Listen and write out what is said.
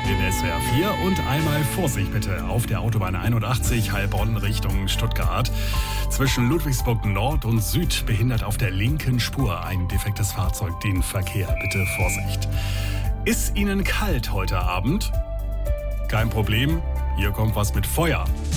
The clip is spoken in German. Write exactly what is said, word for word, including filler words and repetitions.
den S W R vier und einmal Vorsicht bitte auf der Autobahn einundachtzig Heilbronn Richtung Stuttgart. Zwischen Ludwigsburg Nord und Süd behindert auf der linken Spur ein defektes Fahrzeug den Verkehr. Bitte Vorsicht. Ist Ihnen kalt heute Abend? Kein Problem, hier kommt was mit Feuer.